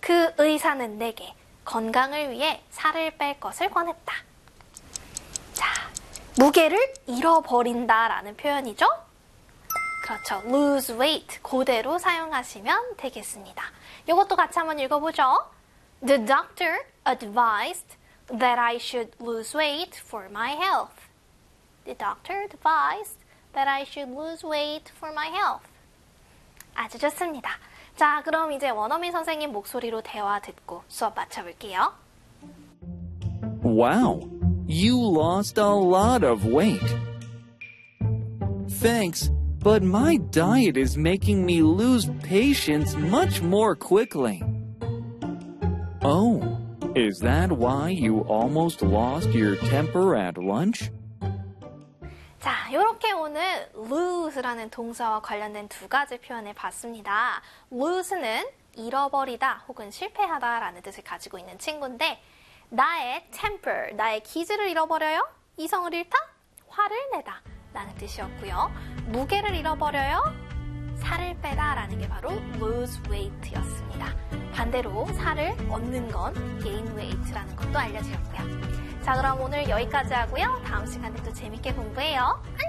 그 의사는 내게 건강을 위해 살을 뺄 것을 권했다. 자, 무게를 잃어버린다라는 표현이죠? 그렇죠. lose weight 그대로 사용하시면 되겠습니다. 이것도 같이 한번 읽어보죠. The doctor advised that I should lose weight for my health. The doctor advised that I should lose weight for my health. 아주 좋습니다. 자, 그럼 이제 원어민 선생님 목소리로 대화 듣고 수업 마쳐볼게요. Wow, you lost a lot of weight. Thanks, but my diet is making me lose patience much more quickly. Oh, is that why you almost lost your temper at lunch? 자, 이렇게 오늘 lose라는 동사와 관련된 두 가지 표현을 봤습니다. lose는 잃어버리다 혹은 실패하다라는 뜻을 가지고 있는 친구인데 나의 temper, 나의 기질을 잃어버려요? 이성을 잃다? 화를 내다 라는 뜻이었고요. 무게를 잃어버려요? 살을 빼다 라는 게 바로 lose weight였습니다. 반대로 살을 얻는 건 gain weight라는 것도 알려드렸고요. 자, 그럼 오늘 여기까지 하고요. 다음 시간에 또 재밌게 공부해요. 안녕!